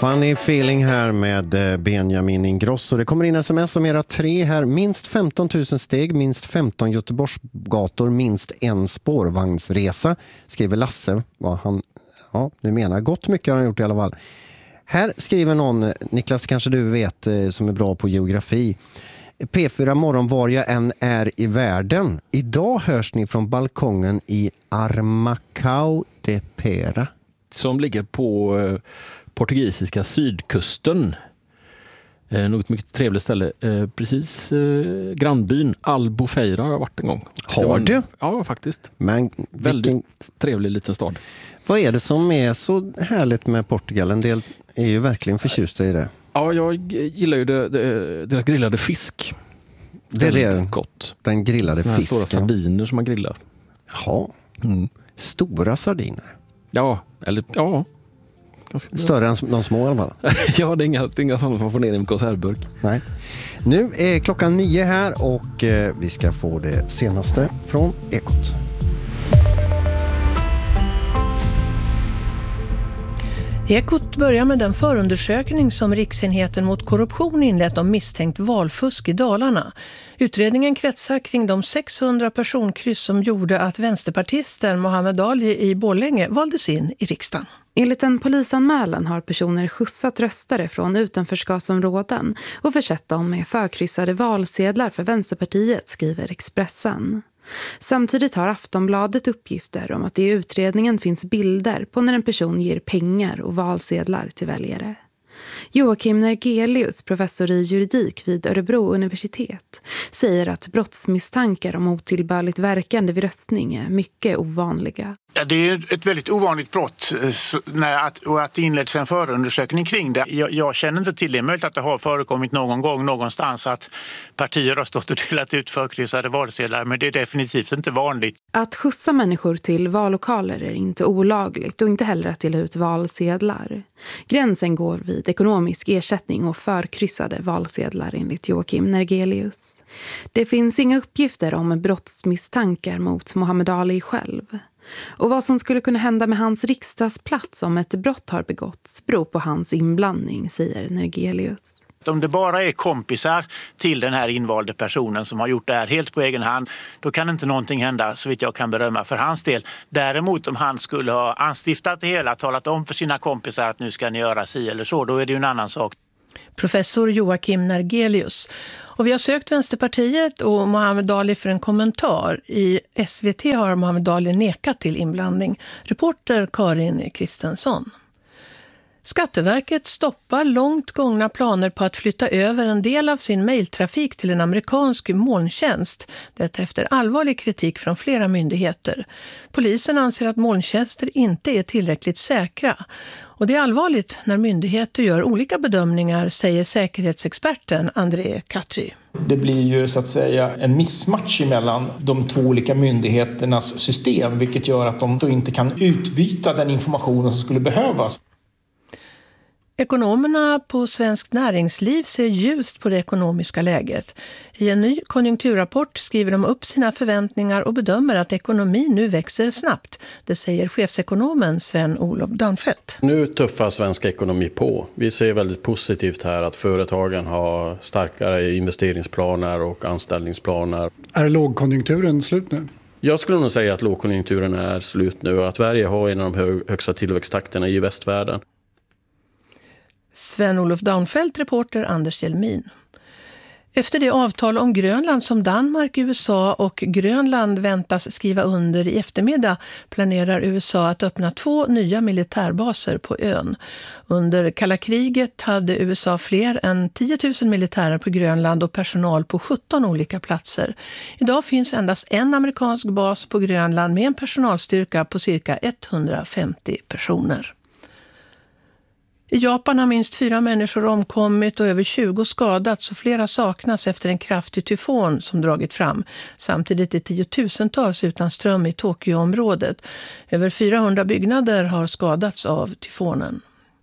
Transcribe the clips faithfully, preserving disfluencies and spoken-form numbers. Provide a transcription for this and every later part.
Funny feeling här med Benjamin Ingrosso. Det kommer in sms om era tre här. Minst femton tusen steg, minst femton Göteborgsgator, minst en spårvagnsresa. Skriver Lasse. Vad han, ja, du menar. Gott mycket har han gjort i alla fall. Här skriver någon, Niklas kanske du vet, som är bra på geografi. P fyra morgon var jag än är i världen. Idag hörs ni från balkongen i Armacao de Pera. Som ligger på eh, portugisiska sydkusten. Eh, något mycket trevligt ställe. Eh, precis eh, grannbyn Albufeira har jag varit en gång. Har en, du? Ja, faktiskt. Men väldigt vilken... trevlig liten stad. Vad är det som är så härligt med Portugal? En del är ju verkligen förtjusta i det. Ja, jag gillar ju det, det, deras grillade fisk. Det är det. Gott. Den grillade fisken. Stora sardiner som man grillar. Jaha. Mm. Stora sardiner. Ja, eller ja. Större än de små i alla fall. Ja, det är inga, det är inga sådana som man får ner i en konservburk. Nej. Nu är klockan nio här och eh, vi ska få det senaste från Ekot. Ekot börjar med den förundersökning som Riksenheten mot korruption inlett om misstänkt valfusk i Dalarna. Utredningen kretsar kring de sexhundra personkryss som gjorde att vänsterpartisten Mohammed Ali i Borlänge valdes in i riksdagen. Enligt en polisanmälan har personer skjutsat röstare från utanförskapsområden och försett dem med förkryssade valsedlar för Vänsterpartiet, skriver Expressen. Samtidigt har Aftonbladet uppgifter om att det i utredningen finns bilder på när en person ger pengar och valsedlar till väljare. Joakim Nergelius, professor i juridik vid Örebro universitet, säger att brottsmisstankar om otillbörligt verkande vid röstning är mycket ovanliga. Ja, det är ett väldigt ovanligt brott när att, och att det inleds en förundersökning kring det. Jag, jag känner inte till det, möjligt att det har förekommit någon gång någonstans att partier har stått och delat ut förkryssade valsedlar, men det är definitivt inte vanligt. Att skjutsa människor till vallokaler är inte olagligt och inte heller att dela ut valsedlar. Gränsen går vid ekonomisk ersättning och förkryssade valsedlar enligt Joakim Nergelius. Det finns inga uppgifter om brottsmisstankar mot Mohammed Ali själv. Och vad som skulle kunna hända med hans riksdagsplats om ett brott har begåtts beror på hans inblandning, säger Nergelius. Om det bara är kompisar till den här invalde personen som har gjort det här helt på egen hand, då kan inte någonting hända så vitt jag kan berömma för hans del. Däremot om han skulle ha anstiftat det hela, talat om för sina kompisar att nu ska ni göra si eller så, då är det ju en annan sak. Professor Joakim Nergelius. Och vi har sökt Vänsterpartiet och Mohammed Ali för en kommentar. I S V T har Mohammed Ali nekat till inblandning. Reporter Karin Kristensson. Skatteverket stoppar långt gångna planer på att flytta över en del av sin mejltrafik till en amerikansk molntjänst. Detta efter allvarlig kritik från flera myndigheter. Polisen anser att molntjänster inte är tillräckligt säkra. Och det är allvarligt när myndigheter gör olika bedömningar, säger säkerhetsexperten André Katri. Det blir ju så att säga en missmatch mellan de två olika myndigheternas system, vilket gör att de då inte kan utbyta den information som skulle behövas. Ekonomerna på Svenskt Näringsliv ser ljust på det ekonomiska läget. I en ny konjunkturrapport skriver de upp sina förväntningar och bedömer att ekonomin nu växer snabbt. Det säger chefsekonomen Sven-Olof Danfelt. Nu tuffar svenska ekonomi på. Vi ser väldigt positivt här att företagen har starkare investeringsplaner och anställningsplaner. Är lågkonjunkturen slut nu? Jag skulle nog säga att lågkonjunkturen är slut nu och att Sverige har en av de högsta tillväxttakterna i västvärlden. Sven-Olof Danfelt, reporter Anders Jelmin. Efter det avtal om Grönland som Danmark, U S A och Grönland väntas skriva under i eftermiddag planerar U S A att öppna två nya militärbaser på ön. Under kalla kriget hade U S A fler än tio tusen militärer på Grönland och personal på sjutton olika platser. Idag finns endast en amerikansk bas på Grönland med en personalstyrka på cirka etthundrafemtio personer. I Japan har minst fyra människor omkommit och över tjugo skadats och flera saknas efter en kraftig tyfon som dragit fram. Samtidigt är tiotusentals utan ström i Tokyo-området. Över fyrahundra byggnader har skadats av tyfonen.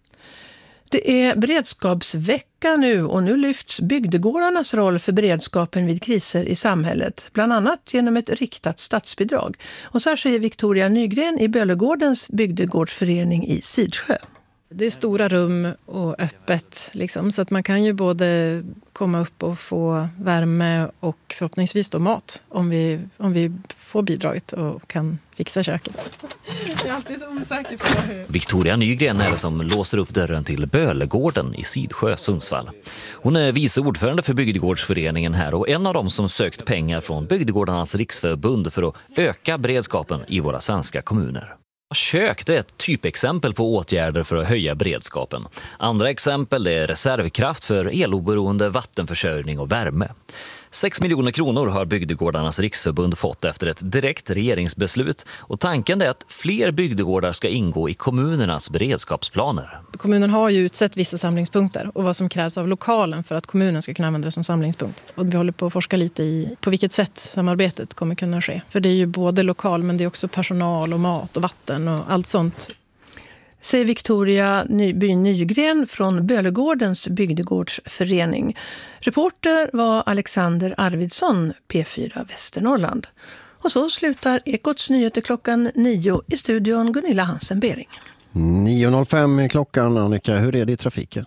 Det är beredskapsvecka nu och nu lyfts bygdegårdarnas roll för beredskapen vid kriser i samhället. Bland annat genom ett riktat statsbidrag. Och så här säger Victoria Nygren i Böllegårdens bygdegårdsförening i Sidsjö. Det är stora rum och öppet liksom, så att man kan ju både komma upp och få värme och förhoppningsvis då mat om vi, om vi får bidraget och kan fixa köket. Jag är alltid så osäker på hur... Victoria Nygren är det som låser upp dörren till Bölegården i Sidsjö, Sundsvall. Hon är vice ordförande för bygdegårdsföreningen här och en av dem som sökt pengar från Bygdegårdarnas riksförbund för att öka beredskapen i våra svenska kommuner. Kök är ett typexempel på åtgärder för att höja beredskapen. Andra exempel är reservkraft för eloberoende vattenförsörjning och värme. sex miljoner kronor har Bygdegårdarnas riksförbund fått efter ett direkt regeringsbeslut och tanken är att fler bygdegårdar ska ingå i kommunernas beredskapsplaner. Kommunen har ju utsett vissa samlingspunkter och vad som krävs av lokalen för att kommunen ska kunna använda det som samlingspunkt. Och vi håller på att forska lite i på vilket sätt samarbetet kommer kunna ske. För det är ju både lokal men det är också personal och mat och vatten och allt sånt. Säger Victoria Ny- Nygren från Bölegårdens bygdegårdsförening. Reporter var Alexander Arvidsson, P fyra Västernorrland. Och så slutar Ekots nyheter klockan nio, i studion Gunilla Hansen-Bering. nio noll fem klockan, Annika. Hur är det i trafiken?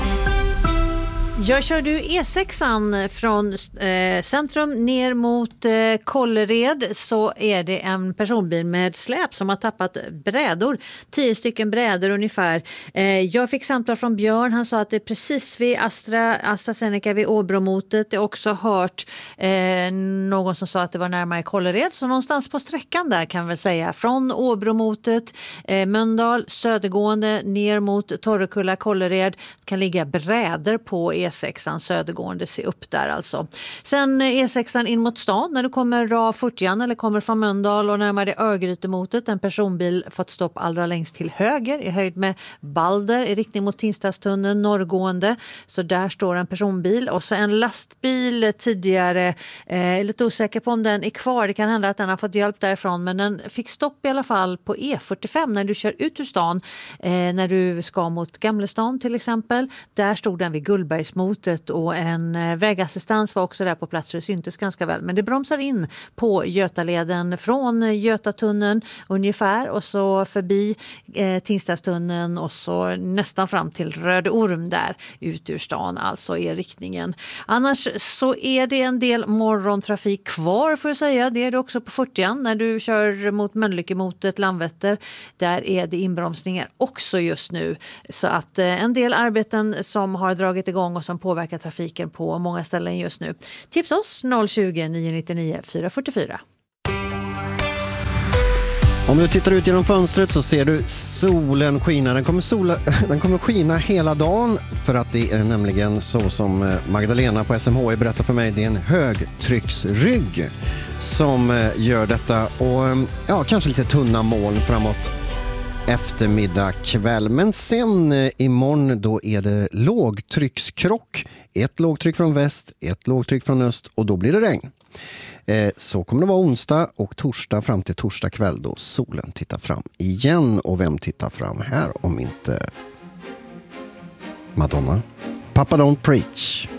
Jag kör du E sexan från eh, centrum ner mot eh, Kållered, så är det en personbil med släp som har tappat brädor. Tio stycken brädor ungefär. Eh, jag fick samtal från Björn. Han sa att det är precis vid Astra, AstraZeneca vid Åbromotet. Jag har också hört eh, någon som sa att det var närmare Kållered. Så någonstans på sträckan där kan vi väl säga. Från Åbromotet, eh, Mölndal, södergående ner mot Torrekulla, Kållered. Kan ligga brädor på E sexan södergående, se upp där alltså. Sen E sexan in mot stan när du kommer R A fyrtio eller kommer från Mölndal och närmare Örgrytemotet. En personbil fått stopp allra längst till höger i höjd med Balder i riktning mot Tingstadstunneln norrgående. Så där står en personbil och så en lastbil tidigare. Eh, lite osäker på om den är kvar. Det kan hända att den har fått hjälp därifrån, men den fick stopp i alla fall på E fyrtiofem när du kör ut ur stan. Eh, när du ska mot Gamlestan till exempel. Där stod den vid Gullbergsmotet och en vägassistans var också där på plats, så det syntes ganska väl. Men det bromsar in på Götaleden från Götatunneln ungefär och så förbi eh, Tingstadstunneln och så nästan fram till Röde Orm där ut ur stan, alltså är riktningen. Annars så är det en del morgontrafik kvar för att säga. Det är det också på fyrtio när du kör mot Mölnlyckemotet, Landvetter. Där är det inbromsningar också just nu. Så att eh, en del arbeten som har dragit igång och som påverkar trafiken på många ställen just nu. Tips oss noll tjugo, nio nittionio, fyra fyrtiofyra. Om du tittar ut genom fönstret så ser du solen skina. Den kommer, sola, den kommer skina hela dagen för att det är nämligen så som Magdalena på S M H I berättar för mig. Det är en högtrycksrygg som gör detta och ja, kanske lite tunna moln framåt eftermiddag kväll. Men sen eh, imorgon då är det lågtryckskrock. Ett lågtryck från väst, ett lågtryck från öst och då blir det regn. Eh, så kommer det vara onsdag och torsdag fram till torsdag kväll då solen tittar fram igen. Och vem tittar fram här om inte Madonna? Papa Don't Preach.